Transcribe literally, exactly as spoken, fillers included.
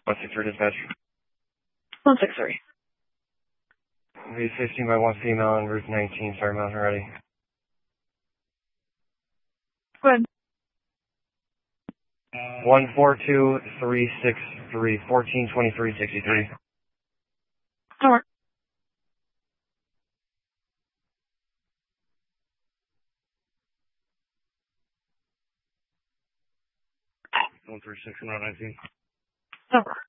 one six three dispatch. one six three. V fifteen by one female on Route nineteen, Fire Mountain ready. Go ahead. one four two three six three, fourteen twenty-three sixty-three. Over. one three six, one nineteen. Over.